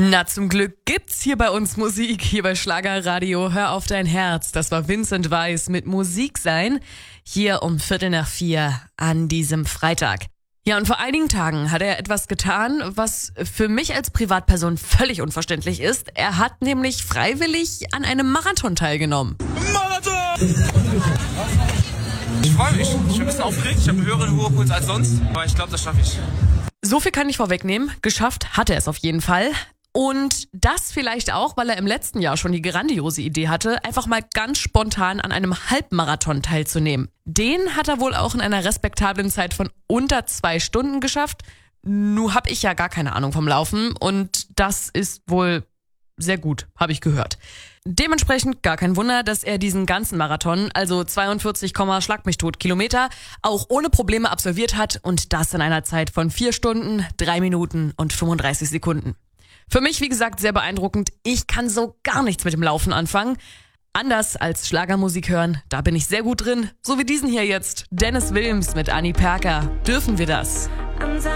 Na, zum Glück gibt's hier bei uns Musik, hier bei Schlagerradio. Hör auf dein Herz. Das war Vincent Weiss mit Musik sein, hier um 3:45 an diesem Freitag. Ja, und vor einigen Tagen hat er etwas getan, was für mich als Privatperson völlig unverständlich ist. Er hat nämlich freiwillig an einem Marathon teilgenommen. Marathon! Ich freue mich. Ich bin ein bisschen aufgeregt. Ich habe einen höheren Ruhepuls als sonst. Aber ich glaube, das schaffe ich. So viel kann ich vorwegnehmen. Geschafft hat er es auf jeden Fall. Und das vielleicht auch, weil er im letzten Jahr schon die grandiose Idee hatte, einfach mal ganz spontan an einem Halbmarathon teilzunehmen. Den hat er wohl auch in einer respektablen Zeit von unter 2 Stunden geschafft. Nun hab ich ja gar keine Ahnung vom Laufen und das ist wohl sehr gut, habe ich gehört. Dementsprechend gar kein Wunder, dass er diesen ganzen Marathon, also 42, Schlag mich tot Kilometer, auch ohne Probleme absolviert hat und das in einer Zeit von 4 Stunden, 3 Minuten und 35 Sekunden. Für mich, wie gesagt, sehr beeindruckend. Ich kann so gar nichts mit dem Laufen anfangen. Anders als Schlagermusik hören, da bin ich sehr gut drin. So wie diesen hier jetzt. Dennis Wilms mit Annie Perker. Dürfen wir das?